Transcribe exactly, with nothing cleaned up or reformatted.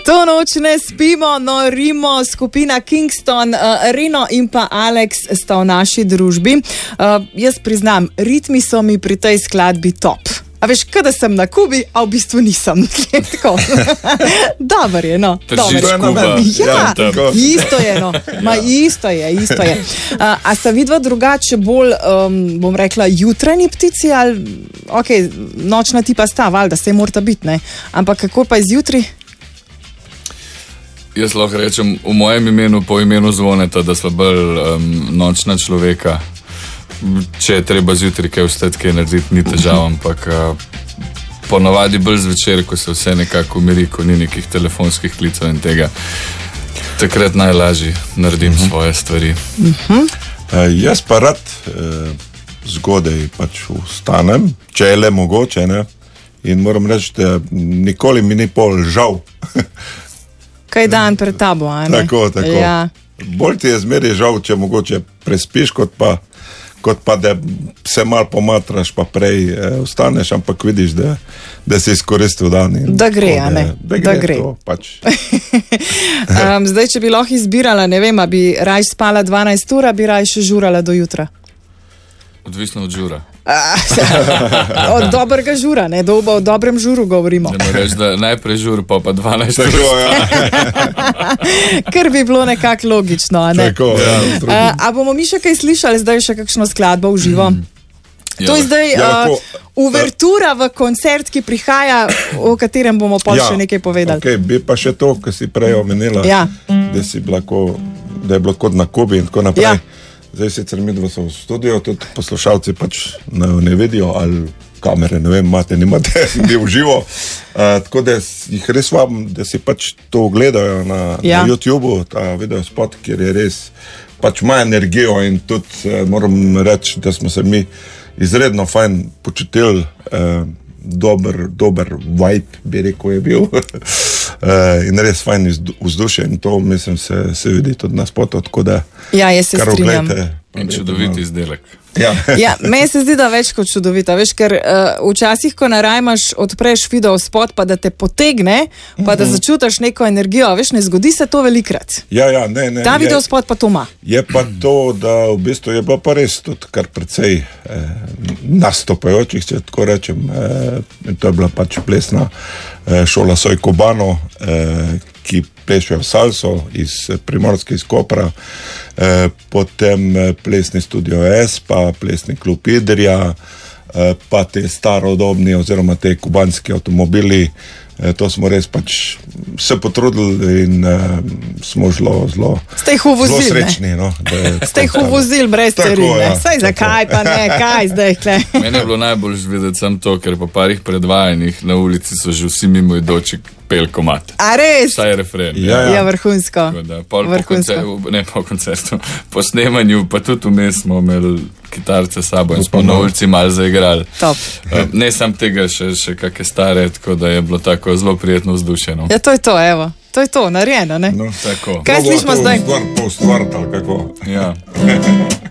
To noč ne spimo, no Rimo, skupina Kingston, uh, Rino in pa Alex sta v naši družbi. Uh, jaz priznam, ritmi so mi pri tej skladbi top. A veš, kada sem na Kubi, a v bistvu nisem. Dobar je, no. Tržiš Kuba. Ja, ja isto je, no. Ma ja. isto je, isto je. A, a sta vidva drugače bolj, um, bom rekla, jutranji ptici ali, ok, nočna tipa sta, valjda, se morata biti, ne. Ampak kako pa izjutri? Jaz lahko rečem v mojem imenu, po imenu Zvoneta, da sva bolj um, nočna človeka. Če je treba zjutraj kaj vstati, kaj narediti, ni težav, ampak uh, ponavadi bolj zvečer, ko se vse nekako umiri, ko ni nekih telefonskih klicev in tega, takrat najlažje naredim uh-huh. svoje stvari. Uh-huh. Uh, jaz pa rad uh, zgodaj pač vstanem, če je le mogoče, ne? In moram reči, da nikoli mi ni pol žal. Kaj dan pred tabo, a ne? Tako, tako. Ja. Bolj ti je zmeri žal, če mogoče prespiš, kot pa kot pa da se malo pomatraš, pa prej eh, vstaneš, ampak vidiš, da, da si izkoristil dan. Da gre, a ne? Da gre, da gre. To, pač. um, zdaj, če bi lahko izbirala, ne vem, a bi raj spala dvanajst ur, a bi raj še žurala do jutra? Odvisno od žura. Od dobrega žura, ne? Do, o dobrem žuru govorimo. Ne reč, da najprej žur, pa pa dvanajst ur. Ker bi bilo nekako logično, a ne? Tako, ja. A, a bomo mi še kaj slišali, zdaj še kakšno skladbo v živo? Mm. To je zdaj ja, uh, uvertura v koncert, ki prihaja, o katerem bomo pol ja, še nekaj povedali. Okay, bi pa še to, kar si prej omenila, ja. da, si bila ko, da je bilo kot na Kubi in tako naprej. Ja. Zdaj sicer mi dva so v studiu, tudi poslušalci pač ne, ne vidijo, ali kamere, ne vem, imate, nimate, bi v živo. Uh, tako da jih res vabim, da si pač to gledajo na, ja. na YouTubeu, ta video spot, kjer je res pač ima energijo in tudi uh, moram reči, da smo se mi izredno fajn počutili, uh, dober, dober vibe, bi rekel, je bil. Uh, in res fajn vzdušje in to, mislim, se, se vidi tudi na spotu, tako da ja, jaz se strinjam. In čudovit izdelek. Ja. Ja, meni se zdi, da več kot čudovita, veš, ker uh, včasih, ko narajmaš, odpreš video spot, pa da te potegne, pa da začutiš neko energijo, veš, ne zgodi se to velikrat. Ja, ja, ne, ne. Ta video spot pa to ima. Je pa to, da v bistvu je bilo pa res tudi kar precej eh, nastopajočih, če tako rečem, eh, to je bila pač plesna eh, šola Soj Kubano, eh, ki plešejo salso iz Primorske, iz Kopra, eh, potem plesni studio S, pa plesni klub Idrija, eh, pa te starodobni oziroma te kubanski avtomobili, eh, to smo res pač se potrudili in eh, smo zelo, zelo, zelo srečni. No, ste jih uvozili brez carine. Saj zakaj pa ne, kaj zdaj kle? Mene je bilo najbolj videti sam to, ker po parih predvajanjih na ulici so že vsi mimoidoči pel komat. A res? Saj refren. Ja, ja. ja vrhunsko. Da, pol vrhunsko. Po koncertu, ne po koncertu, po snemanju, pa tudi vmes smo imeli kitarce sabo in smo na ulici malo zaigrali. Top. Ne sam tega, še, še kakšne stare, tako da je bilo tako zelo prijetno vzdušeno. Ja, to je to, evo. To je to, narejeno, ne? No, tako. Kaj slišimo zdaj? Stvar po stvar, tako kako. Ja.